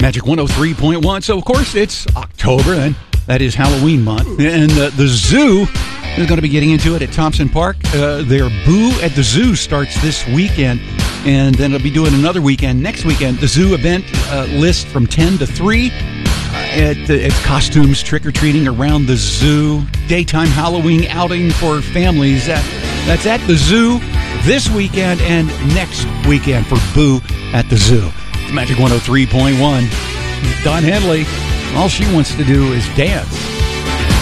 Magic 103.1. So, of course, it's October, and that is Halloween month. And the zoo is going to be getting into it at Thompson Park. Their Boo at the Zoo starts this weekend, and then they'll be doing another weekend next weekend. The zoo event list from 10 to 3. It's costumes, trick-or-treating around the zoo, daytime Halloween outing for families. That's at the zoo this weekend and next weekend for Boo at the Zoo. It's Magic 103.1. Don Henley, all she wants to do is dance.